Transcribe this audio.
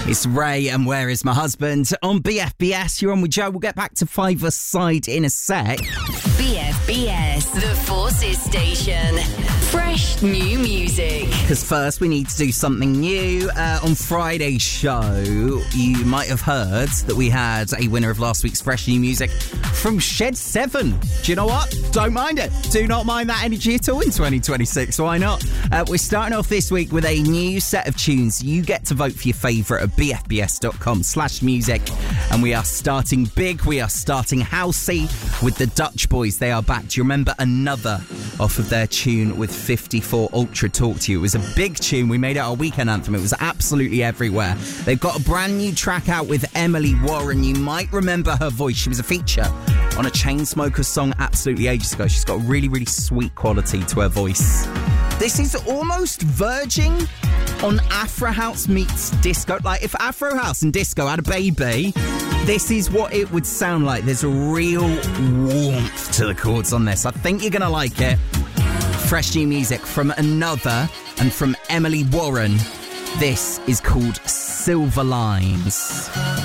It's Ray and Where Is My Husband on BFBS. You're on with Joe. We'll get back to Five-A-Side in a sec. BFBS, the Forces Station. Fresh new music. Because first we need to do something new. On Friday's show, you might have heard that we had a winner of last week's Fresh New Music from Shed 7. Do you know what? Don't mind it. Do not mind that energy at all in 2026. Why not? We're starting off this week with a new set of tunes. You get to vote for your favourite at bfbs.com/music. And we are starting big. We are starting housey with the Dutch Boys. They are back. Do you remember Another off of their tune with 54 Ultra Talk to You? It was a big tune. We made it our weekend anthem. It was absolutely everywhere. They've got a brand new track out with Emily Warren. You might remember her voice. She was a feature on a Chainsmokers song absolutely ages ago. She's got a really, really sweet quality to her voice. This is almost verging on Afro House meets disco. Like, if Afro House and disco had a baby, this is what it would sound like. There's a real warmth to the chords on this. I think you're going to like it. Fresh new music from Another and from Emily Warren. This is called Silver Lines.